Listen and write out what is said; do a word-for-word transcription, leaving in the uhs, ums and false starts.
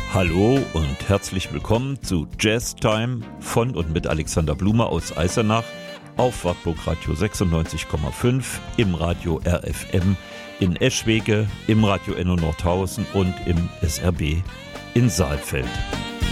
Hallo und herzlich willkommen zu Jazz Time von und mit Alexander Blume aus Eisenach auf Wartburg Radio sechsundneunzig Komma fünf, im Radio R F M in Eschwege, im Radio Enno Nordhausen und im S R B in Saalfeld.